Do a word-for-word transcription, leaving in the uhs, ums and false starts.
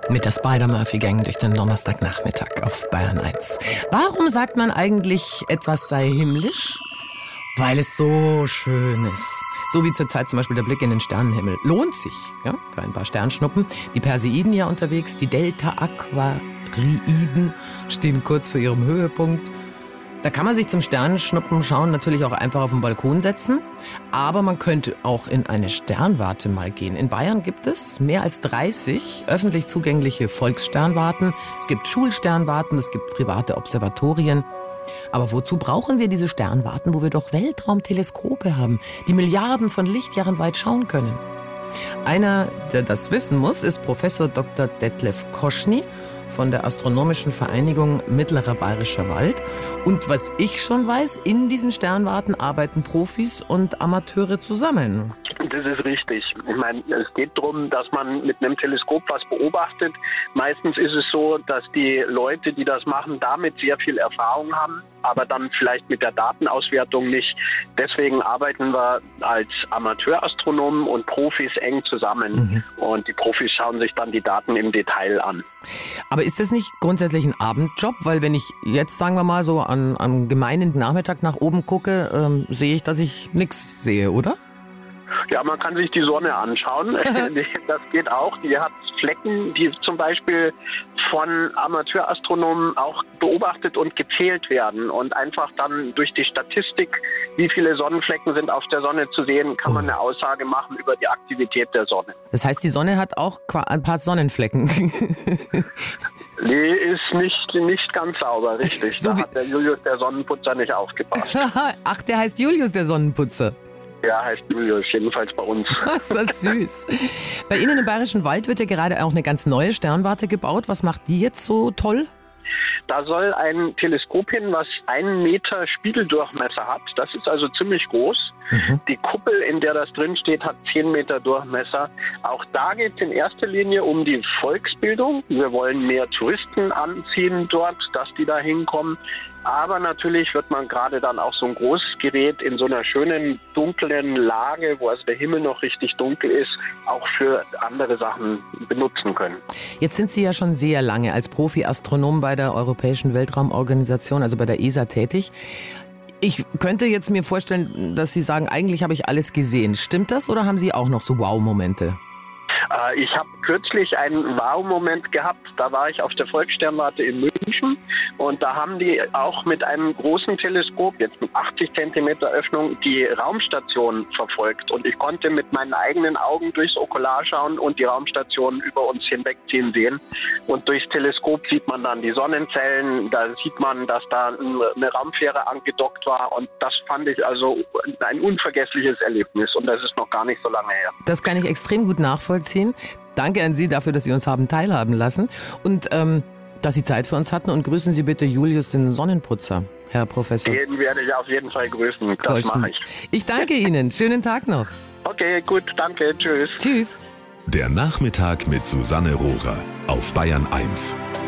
Mit der Spider-Murphy-Gang durch den Donnerstagnachmittag auf Bayern eins. Warum sagt man eigentlich, etwas sei himmlisch? Weil es so schön ist. So wie zurzeit zum Beispiel der Blick in den Sternenhimmel. Lohnt sich, ja, für ein paar Sternschnuppen. Die Perseiden ja unterwegs, die Delta-Aquariden stehen kurz vor ihrem Höhepunkt. Da kann man sich zum Sternschnuppen schauen natürlich auch einfach auf den Balkon setzen. Aber man könnte auch in eine Sternwarte mal gehen. In Bayern gibt es mehr als dreißig öffentlich zugängliche Volkssternwarten. Es gibt Schulsternwarten, es gibt private Observatorien. Aber wozu brauchen wir diese Sternwarten, wo wir doch Weltraumteleskope haben, die Milliarden von Lichtjahren weit schauen können? Einer, der das wissen muss, ist Professor Doktor Detlef Koschny von der Astronomischen Vereinigung Mittlerer Bayerischer Wald. Und was ich schon weiß, in diesen Sternwarten arbeiten Profis und Amateure zusammen. Das ist richtig. Ich meine, es geht darum, dass man mit einem Teleskop was beobachtet. Meistens ist es so, dass die Leute, die das machen, damit sehr viel Erfahrung haben, aber dann vielleicht mit der Datenauswertung nicht. Deswegen arbeiten wir als Amateurastronomen und Profis eng zusammen. Mhm. Und die Profis schauen sich dann die Daten im Detail an. Aber ist das nicht grundsätzlich ein Abendjob? Weil wenn ich jetzt, sagen wir mal, so an, am gemeinen Nachmittag nach oben gucke, ähm, sehe ich, dass ich nichts sehe, oder? Ja, man kann sich die Sonne anschauen. Das geht auch. Die hat Flecken, die zum Beispiel von Amateurastronomen auch beobachtet und gezählt werden. Und einfach dann durch die Statistik, wie viele Sonnenflecken sind auf der Sonne zu sehen, kann man eine Aussage machen über die Aktivität der Sonne. Das heißt, die Sonne hat auch ein paar Sonnenflecken. Nee, ist nicht, nicht ganz sauber, richtig. So da hat der Julius, der Sonnenputzer, nicht aufgepasst. Ach, der heißt Julius, der Sonnenputzer. Ja, heißt Julius, jedenfalls bei uns. Was, das ist süß. Bei Ihnen im Bayerischen Wald wird ja gerade auch eine ganz neue Sternwarte gebaut. Was macht die jetzt so toll? Da soll ein Teleskop hin, was einen Meter Spiegeldurchmesser hat. Das ist also ziemlich groß. Mhm. Die Kuppel, in der das drin steht, hat zehn Meter Durchmesser. Auch da geht es in erster Linie um die Volksbildung. Wir wollen mehr Touristen anziehen dort, dass die da hinkommen. Aber natürlich wird man gerade dann auch so ein großes Gerät in so einer schönen, dunklen Lage, wo also der Himmel noch richtig dunkel ist, auch für andere Sachen benutzen können. Jetzt sind Sie ja schon sehr lange als Profi-Astronom bei der Europäischen Weltraumorganisation, also bei der E S A, tätig. Ich könnte jetzt mir vorstellen, dass Sie sagen, eigentlich habe ich alles gesehen. Stimmt das oder haben Sie auch noch so Wow-Momente? Ich habe kürzlich einen Wow-Moment gehabt. Da war ich auf der Volkssternwarte in München und da haben die auch mit einem großen Teleskop, jetzt mit achtzig Zentimeter Öffnung, die Raumstation verfolgt. Und ich konnte mit meinen eigenen Augen durchs Okular schauen und die Raumstation über uns hinwegziehen sehen. Und durchs Teleskop sieht man dann die Sonnenzellen, da sieht man, dass da eine Raumfähre angedockt war. Und das fand ich also ein unvergessliches Erlebnis. Und das ist noch gar nicht so lange her. Das kann ich extrem gut nachvollziehen. Danke an Sie dafür, dass Sie uns haben teilhaben lassen und ähm, dass Sie Zeit für uns hatten. Und grüßen Sie bitte Julius, den Sonnenputzer, Herr Professor. Den werde ich auf jeden Fall grüßen. Das mache ich. Ich danke Ihnen. Schönen Tag noch. Okay, gut. Danke. Tschüss. Tschüss. Der Nachmittag mit Susanne Rohrer auf Bayern eins.